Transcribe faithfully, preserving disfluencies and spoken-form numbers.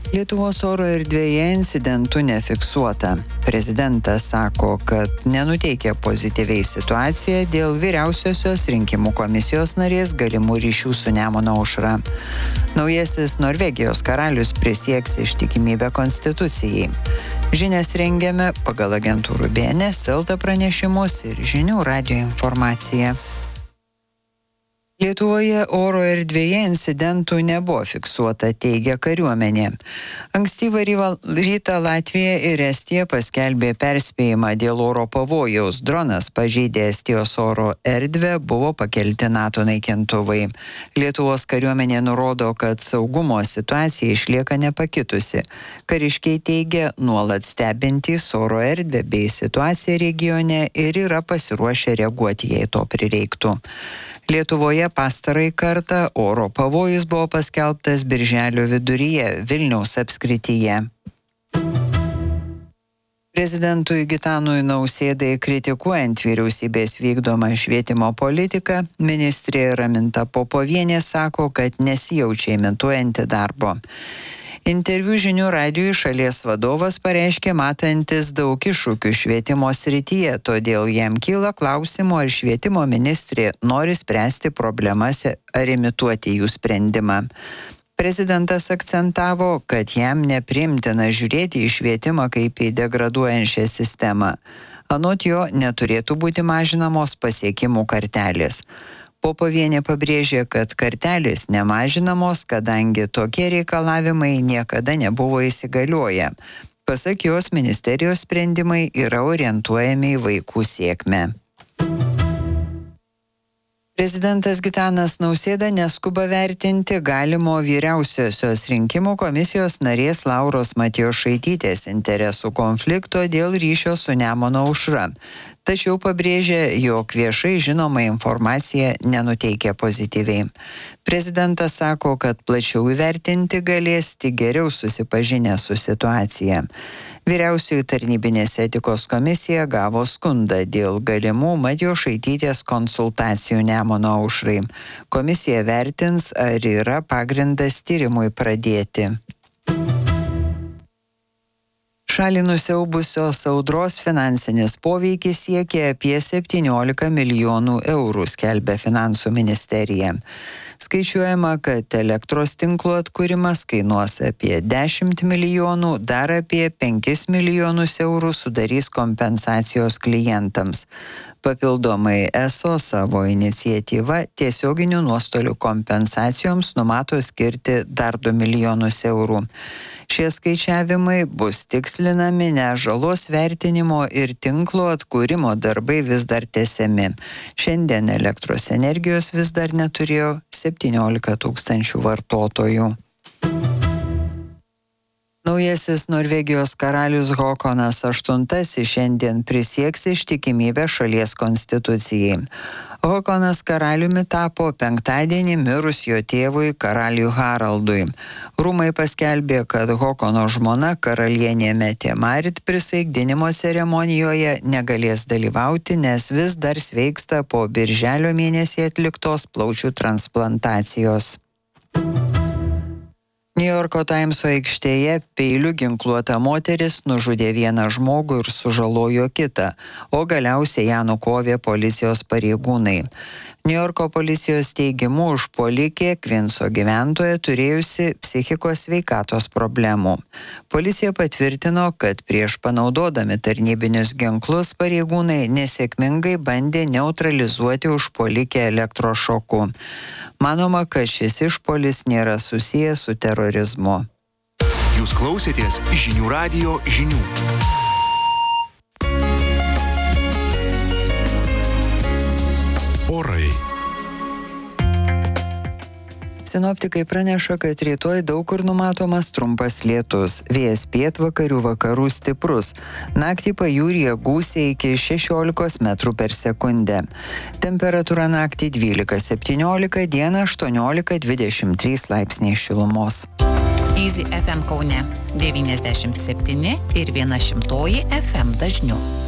Lietuvos oro erdvėje incidentų nefiksuota. Prezidentas sako, kad nenuteikia pozityviai situaciją dėl vyriausiosios rinkimų komisijos narės galimų ryšių su Nemuno aušra. Naujasis Norvegijos karalius prisieks ištikimybę konstitucijai. Žinias rengiame pagal agentūrų B N S, Elta pranešimus ir žinių radijo informaciją. Lietuvoje oro erdvėje incidentų nebuvo fiksuota, teigia kariuomenė. Ankstyvą rytą Latvija ir Estija paskelbė perspėjimą dėl oro pavojaus. Dronas pažeidė Estijos oro erdvę, buvo pakelti NATO naikintuvai. Lietuvos kariuomenė nurodo, kad saugumo situacija išlieka nepakitusi. Kariškiai teigia nuolat stebintys oro erdvę bei situaciją regione ir yra pasiruošę reaguoti, jei to prireiktų. Lietuvoje pastarąjį kartą oro pavojus buvo paskelbtas birželio viduryje Vilniaus apskrityje. Prezidentui Gitanui Nausėdai kritikuojant vyriausybės vykdomą švietimo politiką, ministrė Raminta Popovienė sako, kad nesijaučia imituojanti darbo. Interviu žinių radijui šalies vadovas pareiškė matantis daug iššūkių švietimo srityje, todėl jam kyla klausimų, ar švietimo ministrė nori spręsti problemas ar imituoti jų sprendimą. Prezidentas akcentavo, kad jam nepriimtina žiūrėti į švietimą kaip į degraduojančią sistemą. Anot jo neturėtų būti mažinamos pasiekimų kartelės. Popovienė pabrėžė, kad kartelės nemažinamos, kadangi tokie reikalavimai niekada nebuvo įsigalioję. Pasak jos, ministerijos sprendimai yra orientuojami į vaikų sėkmę. Prezidentas Gitanas Nausėda neskuba vertinti galimo vyriausiosios rinkimų komisijos narės Lauros Matjošaitytės interesų konflikto dėl ryšio su Nemuno aušra. Tačiau pabrėžė, jog viešai žinoma informacija nenuteikia pozityviai. Prezidentas sako, kad plačiau įvertinti galės tik geriau susipažinę su situacija. Vyriausioji tarnybinės etikos komisija gavo skundą dėl galimų Matjošaitytės konsultacijų Nemuno aušrai. Komisija vertins, ar yra pagrindas tyrimui pradėti. Šalį nusiaubusios audros finansinis poveikis siekia apie septyniolika milijonų eurų, skelbia Finansų ministerija. Skaičiuojama, kad elektros tinklo atkūrimas kainuos apie dešimt milijonų, dar apie penkis milijonus eurų sudarys kompensacijos klientams. Papildomai E S O savo iniciatyva tiesioginių nuostolių kompensacijoms numato skirti dar du milijonus eurų. Šie skaičiavimai bus tikslinami, nes žalos vertinimo ir tinklo atkūrimo darbai vis dar tęsiami. Šiandien elektros energijos vis dar neturėjo septyniolika tūkstančių vartotojų. Naujasis Norvegijos karalius Håkonas aštuntasis šiandien prisieks ištikimybę šalies konstitucijai. Håkonas karaliumi tapo penktadienį mirus jo tėvui karaliui Haraldui. Rūmai paskelbė, kad Håkono žmona karalienė Mette-Marit prisaikdinimo ceremonijoje negalės dalyvauti, nes vis dar sveiksta po birželio mėnesį atliktos plaučių transplantacijos. Niujorko Taimso aikštėje peiliu ginkluota moteris nužudė vieną žmogų ir sužalojo kitą, o galiausiai ją nukovė policijos pareigūnai. Niujorko policijos teigimu užpuolikė Kvinso gyventoja turėjusi psichikos sveikatos problemų. Policija patvirtino, kad prieš panaudodami tarnybinius ginklus pareigūnai nesėkmingai bandė neutralizuoti užpuolikę elektrošoku. Manoma, kad šis išpuolis nėra susijęs su terorizmu. Jūs klausėtės žinių radijo žinių. Orai. Sinoptikai praneša, kad rytoj daug kur numatomas trumpas lietus. Vėjas pietvakarių vakarų stiprus. Naktį pajūryje gūsiai iki šešiolikos metrų per sekundę. Temperatūra naktį dvylika septyniolika, dieną aštuoniolika dvidešimt trys laipsniai šilumos. Easy F M Kaune devyniasdešimt septyni ir viena šimtoji F M dažniu.